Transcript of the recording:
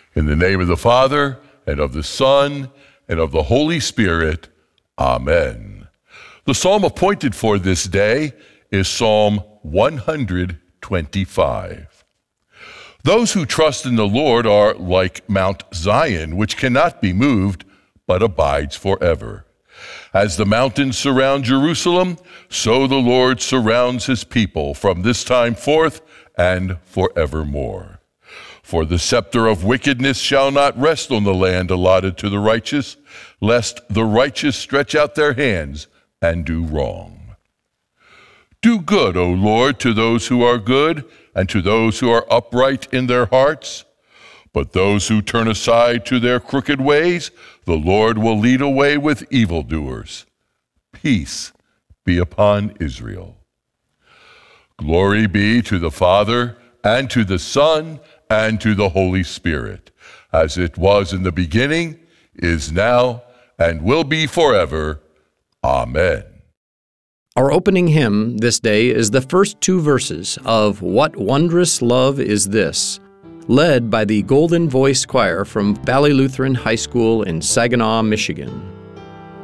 In the name of the Father, and of the Son, and of the Holy Spirit. Amen. The psalm appointed for this day is Psalm 125. Those who trust in the Lord are like Mount Zion, which cannot be moved, but abides forever. As the mountains surround Jerusalem, so the Lord surrounds his people from this time forth and forevermore. For the scepter of wickedness shall not rest on the land allotted to the righteous, lest the righteous stretch out their hands and do wrong. Do good, O Lord, to those who are good, and to those who are upright in their hearts. But those who turn aside to their crooked ways, the Lord will lead away with evildoers. Peace be upon Israel. Glory be to the Father, and to the Son, and to the Holy Spirit, as it was in the beginning, is now, and will be forever. Amen. Our opening hymn this day is the first two verses of What Wondrous Love Is This?, led by the Golden Voice Choir from Valley Lutheran High School in Saginaw, Michigan.